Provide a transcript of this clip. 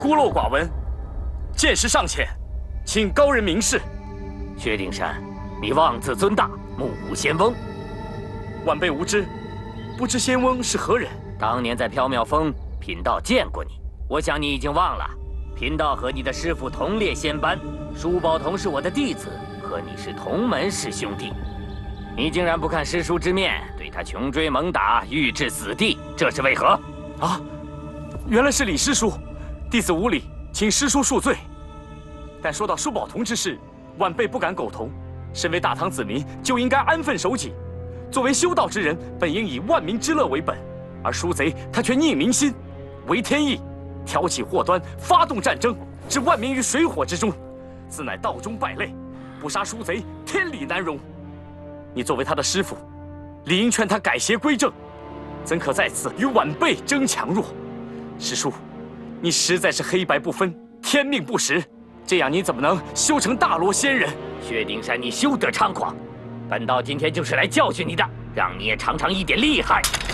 孤陋寡闻，见识尚浅，请高人明示。 薛丁山，你妄自尊大，目无仙翁。 晚辈无知，不知仙翁是何人。 当年在缥缈峰，贫道见过你，我想你已经忘了。贫道和你的师父同列仙班，舒宝同是我的弟子，和你是同门师兄弟。你竟然不看师叔之面，对他穷追猛打，欲置死地，这是为何？ 啊，原来是李师叔，弟子无礼，请师叔恕罪。但说到舒宝同之事，晚辈不敢苟同。身为大唐子民，就应该安分守己。作为修道之人，本应以万民之乐为本，而书贼他却逆民心，违天意，挑起祸端，发动战争，置万民于水火之中，此乃道中败类。不杀书贼，天理难容。你作为他的师父，理应劝他改邪归正，怎可在此与晚辈争强弱？师叔，你实在是黑白不分，天命不识，这样你怎么能修成大罗仙人？ 薛丁山，你休得猖狂！本道今天就是来教训你的，让你也尝尝一点厉害。